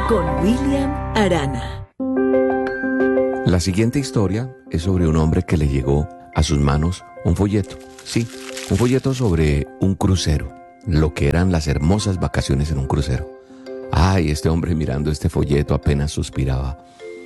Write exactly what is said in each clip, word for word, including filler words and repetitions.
con William Arana. La siguiente historia es sobre un hombre que le llegó a sus manos un folleto. Sí, un folleto sobre un crucero, lo que eran las hermosas vacaciones en un crucero. Ay, este hombre mirando este folleto apenas suspiraba.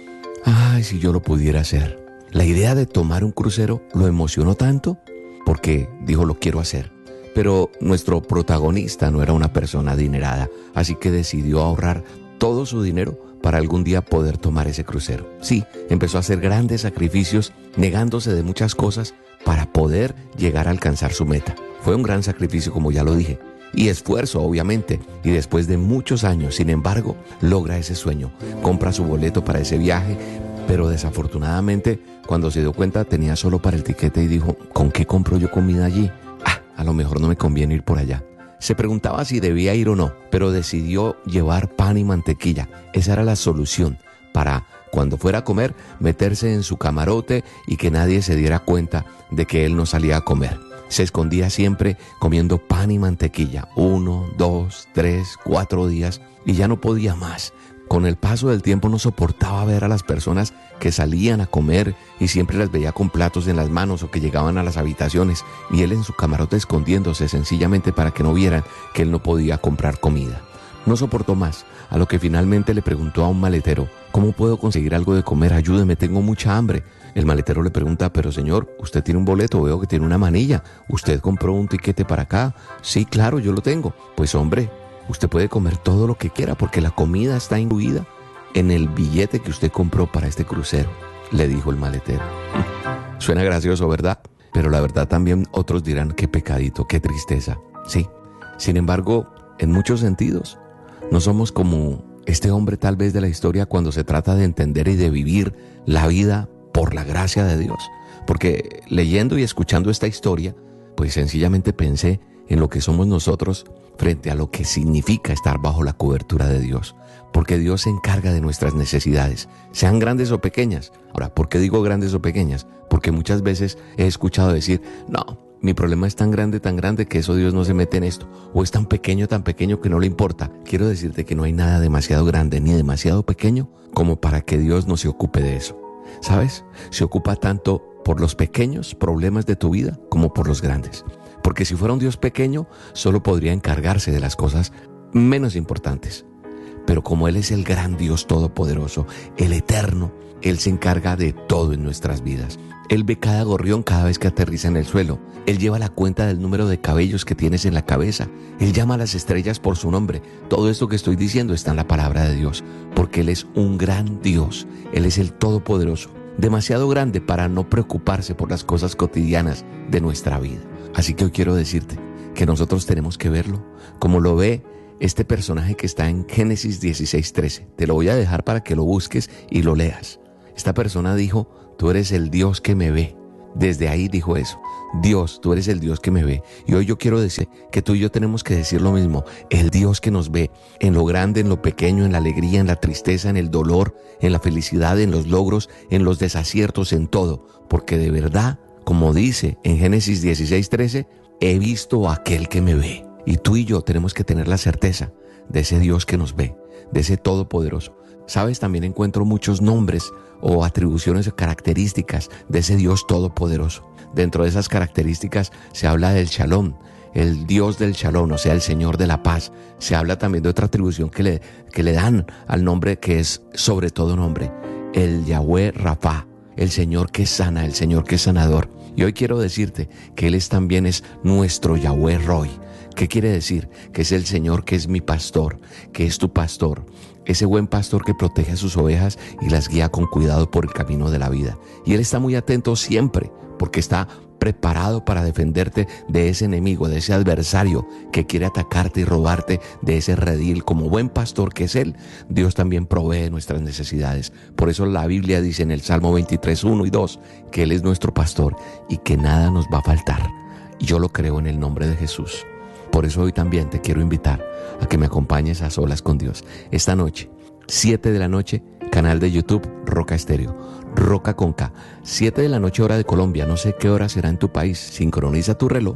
Ay, si yo lo pudiera hacer. La idea de tomar un crucero lo emocionó tanto porque dijo, lo quiero hacer. Pero nuestro protagonista no era una persona adinerada, así que decidió ahorrar todo su dinero para algún día poder tomar ese crucero. Sí, empezó a hacer grandes sacrificios, negándose de muchas cosas para poder llegar a alcanzar su meta. Fue un gran sacrificio, como ya lo dije, y esfuerzo, obviamente, y después de muchos años, sin embargo, logra ese sueño, compra su boleto para ese viaje, pero desafortunadamente, cuando se dio cuenta, tenía solo para el tiquete y dijo, ¿con qué compro yo comida allí? Ah, a lo mejor no me conviene ir por allá. Se preguntaba si debía ir o no, pero decidió llevar pan y mantequilla. Esa era la solución para, cuando fuera a comer, meterse en su camarote y que nadie se diera cuenta de que él no salía a comer. Se escondía siempre comiendo pan y mantequilla, uno, dos, tres, cuatro días, y ya no podía más. Con el paso del tiempo no soportaba ver a las personas que salían a comer y siempre las veía con platos en las manos o que llegaban a las habitaciones y él en su camarote escondiéndose sencillamente para que no vieran que él no podía comprar comida. No soportó más, a lo que finalmente le preguntó a un maletero, ¿cómo puedo conseguir algo de comer? Ayúdeme, tengo mucha hambre. El maletero le pregunta, pero señor, usted tiene un boleto, veo que tiene una manilla, ¿usted compró un tiquete para acá? Sí, claro, yo lo tengo. Pues hombre, usted puede comer todo lo que quiera porque la comida está incluida en el billete que usted compró para este crucero, le dijo el maletero. Suena gracioso, ¿verdad? Pero la verdad también otros dirán, qué pecadito, qué tristeza. Sí, sin embargo, en muchos sentidos, no somos como este hombre tal vez de la historia cuando se trata de entender y de vivir la vida por la gracia de Dios. Porque leyendo y escuchando esta historia, pues sencillamente pensé en lo que somos nosotros frente a lo que significa estar bajo la cobertura de Dios. Porque Dios se encarga de nuestras necesidades, sean grandes o pequeñas. Ahora, ¿por qué digo grandes o pequeñas? Porque muchas veces he escuchado decir, no, mi problema es tan grande, tan grande que eso Dios no se mete en esto. O es tan pequeño, tan pequeño que no le importa. Quiero decirte que no hay nada demasiado grande ni demasiado pequeño como para que Dios no se ocupe de eso. ¿Sabes? Se ocupa tanto por los pequeños problemas de tu vida como por los grandes. Porque si fuera un Dios pequeño, solo podría encargarse de las cosas menos importantes. Pero como Él es el gran Dios todopoderoso, el eterno, Él se encarga de todo en nuestras vidas. Él ve cada gorrión cada vez que aterriza en el suelo. Él lleva la cuenta del número de cabellos que tienes en la cabeza. Él llama a las estrellas por su nombre. Todo esto que estoy diciendo está en la palabra de Dios, porque Él es un gran Dios. Él es el todopoderoso, demasiado grande para no preocuparse por las cosas cotidianas de nuestra vida. Así que hoy quiero decirte que nosotros tenemos que verlo como lo ve este personaje que está en Génesis dieciséis trece. Te lo voy a dejar para que lo busques y lo leas. Esta persona dijo, tú eres el Dios que me ve. Desde ahí dijo eso. Dios, tú eres el Dios que me ve. Y hoy yo quiero decir que tú y yo tenemos que decir lo mismo. El Dios que nos ve en lo grande, en lo pequeño, en la alegría, en la tristeza, en el dolor, en la felicidad, en los logros, en los desaciertos, en todo. Porque de verdad, como dice en Génesis dieciséis trece, he visto a aquel que me ve. Y tú y yo tenemos que tener la certeza de ese Dios que nos ve, de ese Todopoderoso. ¿Sabes? También encuentro muchos nombres o atribuciones o características de ese Dios todopoderoso. Dentro de esas características se habla del Shalom, el Dios del Shalom, o sea, el Señor de la paz. Se habla también de otra atribución que le, que le dan al nombre que es sobre todo nombre, el Yahweh Rafa, el Señor que sana, el Señor que es sanador. Y hoy quiero decirte que Él es, también es nuestro Yahweh Roy. ¿Qué quiere decir? Que es el Señor que es mi pastor, que es tu pastor. Ese buen pastor que protege a sus ovejas y las guía con cuidado por el camino de la vida. Y Él está muy atento siempre, porque está preparado para defenderte de ese enemigo, de ese adversario que quiere atacarte y robarte de ese redil. Como buen pastor que es Él, Dios también provee nuestras necesidades. Por eso la Biblia dice en el Salmo veintitrés, uno y dos, que Él es nuestro pastor y que nada nos va a faltar. Y yo lo creo en el nombre de Jesús. Por eso hoy también te quiero invitar a que me acompañes a solas con Dios. Esta noche, siete de la noche, canal de YouTube Roca Estéreo, Roca con K. siete de la noche hora de Colombia, no sé qué hora será en tu país. Sincroniza tu reloj,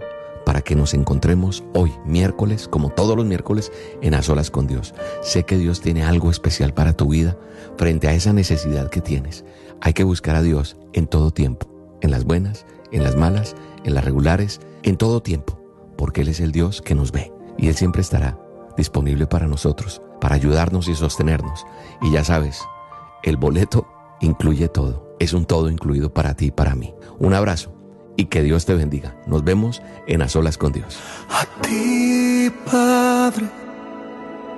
para que nos encontremos hoy, miércoles, como todos los miércoles, en A Solas con Dios. Sé que Dios tiene algo especial para tu vida frente a esa necesidad que tienes. Hay que buscar a Dios en todo tiempo, en las buenas, en las malas, en las regulares, en todo tiempo, porque Él es el Dios que nos ve y Él siempre estará disponible para nosotros, para ayudarnos y sostenernos. Y ya sabes, el boleto incluye todo, es un todo incluido para ti y para mí. Un abrazo y que Dios te bendiga. Nos vemos en A Solas con Dios. A ti, Padre,